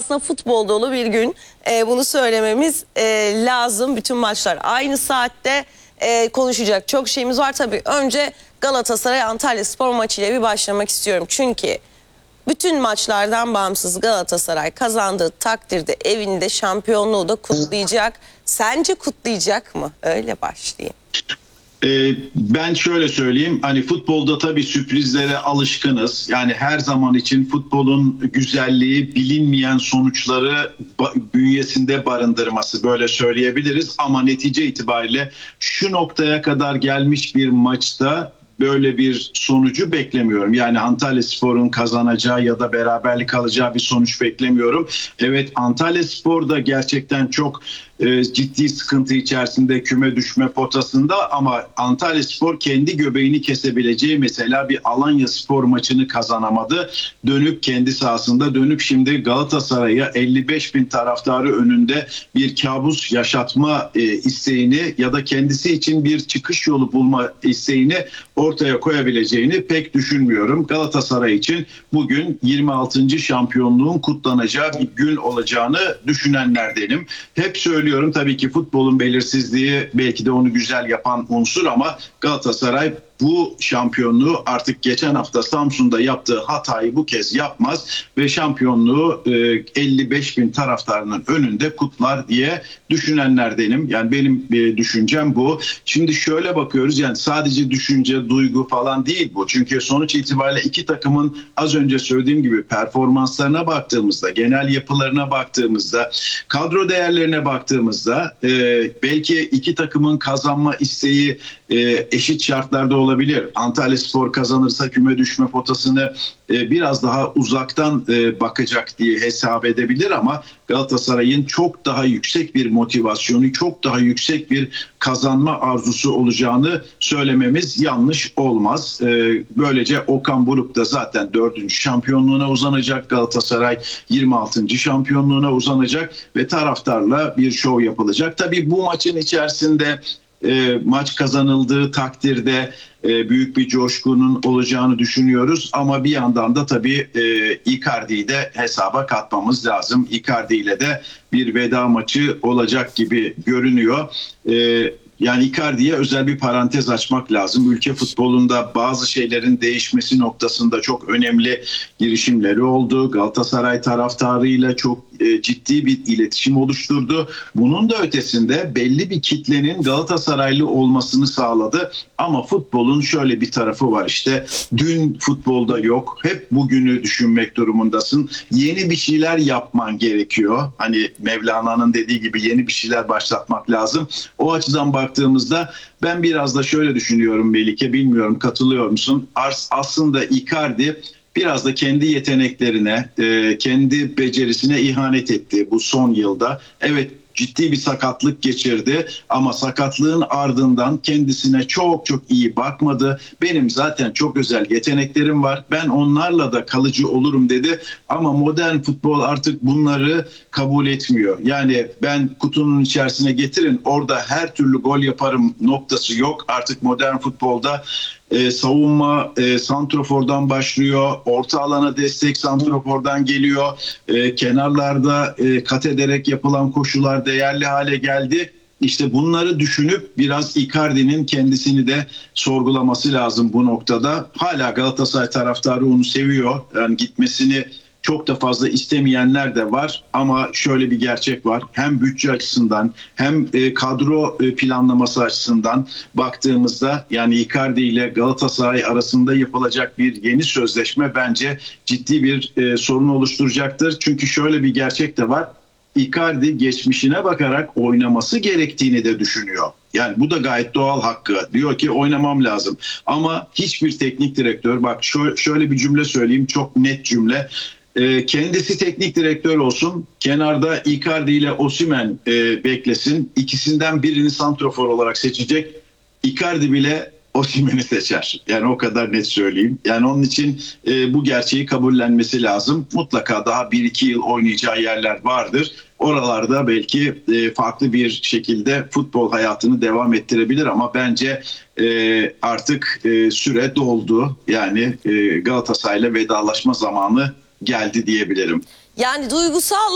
aslında futbol dolu bir gün. Bunu söylememiz lazım. Bütün maçlar aynı saatte, konuşacak çok şeyimiz var. Tabii önce Galatasaray Antalyaspor maçıyla bir başlamak istiyorum. Çünkü bütün maçlardan bağımsız Galatasaray kazandığı takdirde evinde şampiyonluğu da kutlayacak. Sence kutlayacak mı? Öyle başlayayım. Ben şöyle söyleyeyim, hani futbolda tabii sürprizlere alışkınız. Yani her zaman için futbolun güzelliği bilinmeyen sonuçları bünyesinde barındırması, böyle söyleyebiliriz. Ama netice itibariyle şu noktaya kadar gelmiş bir maçta böyle bir sonucu beklemiyorum. Yani Antalyaspor'un kazanacağı ya da beraberlik alacağı bir sonuç beklemiyorum. Evet, Antalyaspor da gerçekten çok ciddi sıkıntı içerisinde, küme düşme potasında, ama Antalyaspor kendi göbeğini kesebileceği mesela bir Alanyaspor maçını kazanamadı. Dönüp kendi sahasında şimdi Galatasaray'a 55 bin taraftarı önünde bir kabus yaşatma isteğini ya da kendisi için bir çıkış yolu bulma isteğini ortaya koyabileceğini pek düşünmüyorum. Galatasaray için bugün 26. şampiyonluğun kutlanacağı bir gün olacağını düşünenlerdenim. Hep söylüyorum, tabii ki futbolun belirsizliği belki de onu güzel yapan unsur, ama Galatasaray bu şampiyonluğu artık geçen hafta Samsun'da yaptığı hatayı bu kez yapmaz ve şampiyonluğu 55 bin taraftarının önünde kutlar diye düşünenlerdenim. Yani benim düşüncem bu. Şimdi şöyle bakıyoruz, yani sadece düşünce, duygu falan değil bu. Çünkü sonuç itibariyle iki takımın az önce söylediğim gibi performanslarına baktığımızda, genel yapılarına baktığımızda, kadro değerlerine baktığımızda belki iki takımın kazanma isteği eşit şartlarda olabilir. Antalyaspor kazanırsa küme düşme potasını biraz daha uzaktan bakacak diye hesap edebilir, ama Galatasaray'ın çok daha yüksek bir motivasyonu, çok daha yüksek bir kazanma arzusu olacağını söylememiz yanlış olmaz. Böylece Okan Buruk da zaten 4. şampiyonluğuna uzanacak. Galatasaray 26. şampiyonluğuna uzanacak ve taraftarla bir şov yapılacak. Tabii bu maçın içerisinde maç kazanıldığı takdirde büyük bir coşkunun olacağını düşünüyoruz, ama bir yandan da tabii Icardi'yi de hesaba katmamız lazım. Icardi ile de bir veda maçı olacak gibi görünüyor. Yani Icardi'ye özel bir parantez açmak lazım. Ülke futbolunda bazı şeylerin değişmesi noktasında çok önemli girişimleri oldu. Galatasaray taraftarıyla çok ciddi bir iletişim oluşturdu. Bunun da ötesinde belli bir kitlenin Galatasaraylı olmasını sağladı. Ama futbolun şöyle bir tarafı var, işte dün futbolda yok. Hep bugünü düşünmek durumundasın. Yeni bir şeyler yapman gerekiyor. Hani Mevlana'nın dediği gibi yeni bir şeyler başlatmak lazım. O açıdan baktığımızda ben biraz da şöyle düşünüyorum Melike, bilmiyorum katılıyor musun? Aslında Icardi biraz da kendi yeteneklerine, kendi becerisine ihanet etti bu son yılda. Evet, ciddi bir sakatlık geçirdi, ama sakatlığın ardından kendisine çok iyi bakmadı. Benim zaten çok özel yeteneklerim var, ben onlarla da kalıcı olurum dedi, ama modern futbol artık bunları kabul etmiyor. Yani ben kutunun içerisine getirin, orada her türlü gol yaparım noktası yok. Artık modern futbolda savunma santrofordan başlıyor, orta alana destek santrofordan geliyor, kenarlarda kat ederek yapılan koşular değerli hale geldi. İşte bunları düşünüp biraz Icardi'nin kendisini de sorgulaması lazım bu noktada. Hala Galatasaray taraftarı onu seviyor, yani gitmesini çok da fazla istemeyenler de var, ama şöyle bir gerçek var. Hem bütçe açısından hem kadro planlaması açısından baktığımızda, yani Icardi ile Galatasaray arasında yapılacak bir yeni sözleşme bence ciddi bir sorun oluşturacaktır. Çünkü şöyle bir gerçek de var. Icardi geçmişine bakarak oynaması gerektiğini de düşünüyor. Yani bu da gayet doğal hakkı. Diyor ki oynamam lazım. Ama hiçbir teknik direktör, bak şöyle bir cümle söyleyeyim, çok net cümle. Kendisi teknik direktör olsun, kenarda Icardi ile Osimhen beklesin. İkisinden birini santrafor olarak seçecek. Icardi bile Osimhen'i seçer. Yani o kadar net söyleyeyim. Yani onun için bu gerçeği kabullenmesi lazım. Mutlaka daha 1-2 yıl oynayacağı yerler vardır. Oralarda belki farklı bir şekilde futbol hayatını devam ettirebilir, ama bence artık süre doldu. Yani Galatasaray'la vedalaşma zamanı geldi diyebilirim. Yani duygusal